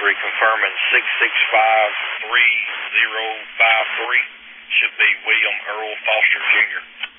confirming 6653053 should be William Earl Foster Jr.